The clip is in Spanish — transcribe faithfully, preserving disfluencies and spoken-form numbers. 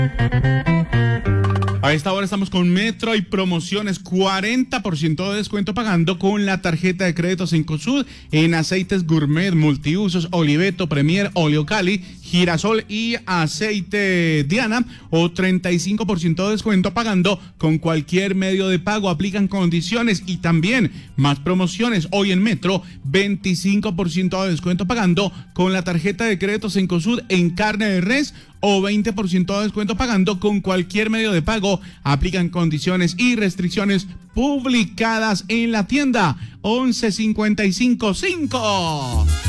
A esta hora estamos con Metro y promociones, cuarenta por ciento de descuento pagando con la tarjeta de crédito Cencosud en aceites gourmet, multiusos, Oliveto, Premier, Oleocali, Girasol y aceite Diana, o treinta y cinco por ciento de descuento pagando con cualquier medio de pago. Aplican condiciones y también más promociones. Hoy en Metro, veinticinco por ciento de descuento pagando con la tarjeta de crédito Cencosud en carne de res, o veinte por ciento de descuento pagando con cualquier medio de pago. Aplican condiciones y restricciones publicadas en la tienda once cincuenta y cinco cinco.